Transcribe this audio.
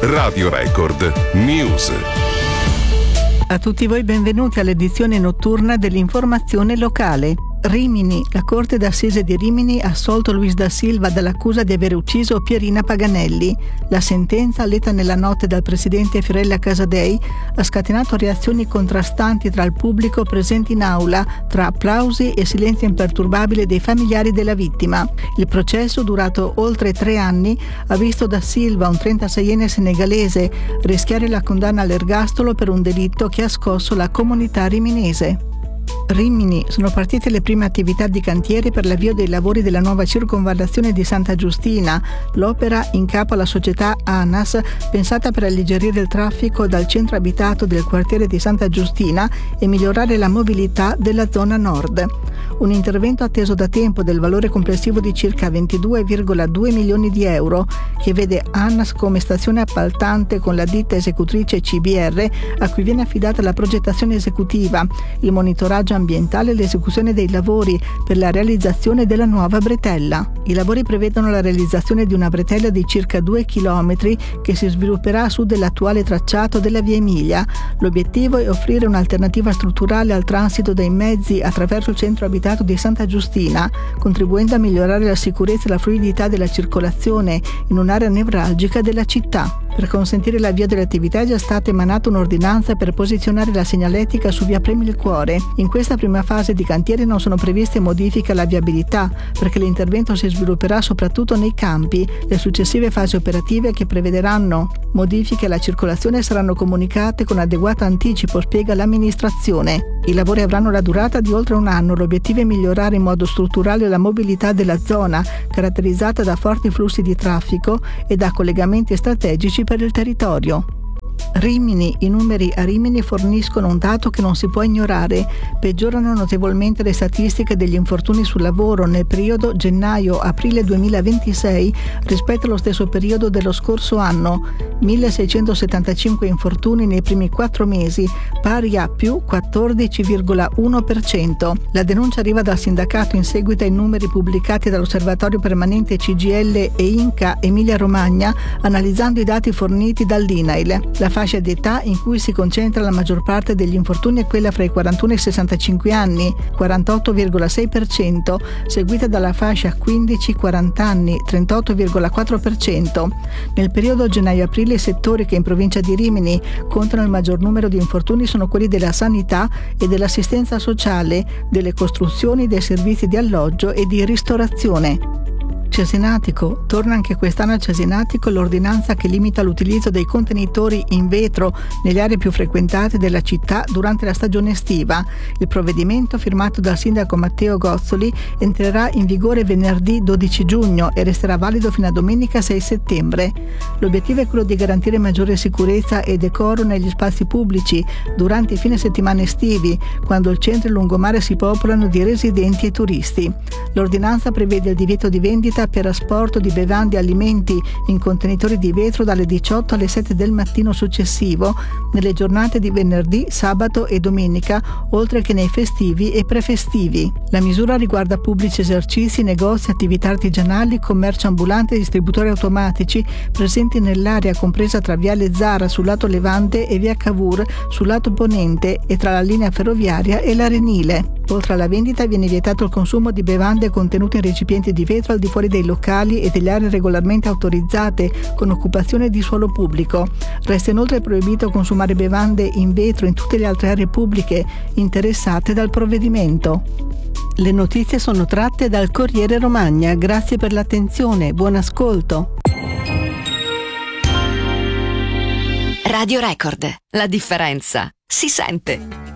Radio Record News. A tutti voi benvenuti all'edizione notturna dell'informazione locale. Rimini. La Corte d'Assise di Rimini ha assolto Luis da Silva dall'accusa di aver ucciso Pierina Paganelli. La sentenza, letta nella notte dal presidente Fiorella Casadei, ha scatenato reazioni contrastanti tra il pubblico presente in aula, tra applausi e silenzio imperturbabile dei familiari della vittima. Il processo, durato oltre 3 anni, ha visto da Silva, un 36enne senegalese, rischiare la condanna all'ergastolo per un delitto che ha scosso la comunità riminese. Rimini. Sono partite le prime attività di cantiere per l'avvio dei lavori della nuova circonvallazione di Santa Giustina. L'opera, in capo alla società ANAS, pensata per alleggerire il traffico dal centro abitato del quartiere di Santa Giustina e migliorare la mobilità della zona nord. Un intervento atteso da tempo del valore complessivo di circa 22,2 milioni di euro, che vede ANAS come stazione appaltante con la ditta esecutrice CBR, a cui viene affidata la progettazione esecutiva, il monitoraggio ambientale e l'esecuzione dei lavori per la realizzazione della nuova bretella. I lavori prevedono la realizzazione di una bretella di circa 2 chilometri che si svilupperà a sud dell'attuale tracciato della Via Emilia. L'obiettivo è offrire un'alternativa strutturale al transito dei mezzi attraverso il centro abitato di Santa Giustina, contribuendo a migliorare la sicurezza e la fluidità della circolazione in un'area nevralgica della città. Per consentire l'avvio delle attività è già stata emanata un'ordinanza per posizionare la segnaletica su via Premi il Cuore. In questa prima fase di cantiere non sono previste modifiche alla viabilità, perché l'intervento si svilupperà soprattutto nei campi. Le successive fasi operative, che prevederanno modifiche alla circolazione, saranno comunicate con adeguato anticipo, spiega l'amministrazione. I lavori avranno la durata di oltre un anno. L'obiettivo è migliorare in modo strutturale la mobilità della zona, caratterizzata da forti flussi di traffico e da collegamenti strategici per il territorio. Rimini. I numeri a Rimini forniscono un dato che non si può ignorare. Peggiorano notevolmente le statistiche degli infortuni sul lavoro nel periodo gennaio-aprile 2026 rispetto allo stesso periodo dello scorso anno. 1675 infortuni nei primi 4 mesi, pari a più 14,1%. La denuncia arriva dal sindacato in seguito ai numeri pubblicati dall'Osservatorio Permanente CGL e Inca Emilia Romagna, analizzando i dati forniti dall'INAIL. La fascia di età in cui si concentra la maggior parte degli infortuni è quella fra i 41 e i 65 anni, 48,6%, seguita dalla fascia 15-40 anni, 38,4%. Nel periodo gennaio-aprile i settori che in provincia di Rimini contano il maggior numero di infortuni sono quelli della sanità e dell'assistenza sociale, delle costruzioni, dei servizi di alloggio e di ristorazione. Cesenatico. Torna anche quest'anno a Cesenatico l'ordinanza che limita l'utilizzo dei contenitori in vetro nelle aree più frequentate della città durante la stagione estiva. Il provvedimento, firmato dal sindaco Matteo Gozzoli, entrerà in vigore venerdì 12 giugno e resterà valido fino a domenica 6 settembre. L'obiettivo è quello di garantire maggiore sicurezza e decoro negli spazi pubblici durante i fine settimana estivi, quando il centro e il lungomare si popolano di residenti e turisti. L'ordinanza prevede il divieto di vendita per asporto di bevande e alimenti in contenitori di vetro dalle 18 alle 7 del mattino successivo, nelle giornate di venerdì, sabato e domenica, oltre che nei festivi e prefestivi. La misura riguarda pubblici esercizi, negozi, attività artigianali, commercio ambulante e distributori automatici presenti nell'area compresa tra Viale Zara sul lato levante e via Cavour sul lato ponente e tra la linea ferroviaria e l'Arenile. Oltre alla vendita viene vietato il consumo di bevande contenute in recipienti di vetro al di fuori dei locali e delle aree regolarmente autorizzate con occupazione di suolo pubblico. Resta inoltre proibito consumare bevande in vetro in tutte le altre aree pubbliche interessate dal provvedimento. Le notizie sono tratte dal Corriere Romagna. Grazie per l'attenzione. Buon ascolto. Radio Record. La differenza si sente.